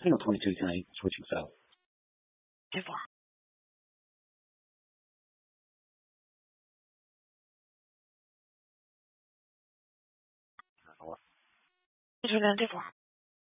I think I'm 22 tonight, switching south. Too far. What are we gonna do for?